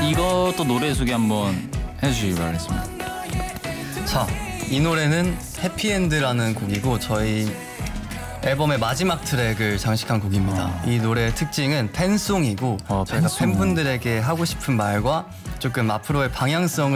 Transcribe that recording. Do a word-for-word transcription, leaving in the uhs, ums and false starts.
이것도 노래 소개 한번 해주시기 바라겠습니다. 자, 이 노래는 해피엔드라는 곡이고 저희 앨범의 마지막 트랙을 장식한 곡입니다. 어. 이 노래의 특징은 팬송이고 어, 저희가 팬송. 팬분들에게 하고 싶은 말과 조금 앞으로의 방향성을